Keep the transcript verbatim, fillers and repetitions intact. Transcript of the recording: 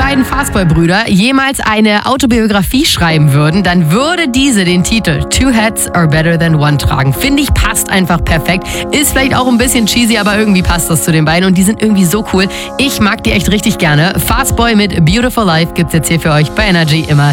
beiden Fastboy-Brüder jemals eine Autobiografie schreiben würden, dann würde diese den Titel Two Heads are better than one tragen. Finde ich, passt einfach perfekt. Ist vielleicht auch ein bisschen cheesy, aber irgendwie passt das zu den beiden und die sind irgendwie so cool. Ich mag die echt richtig gerne. Fastboy mit Beautiful Life gibt's jetzt hier für euch bei Energy immer.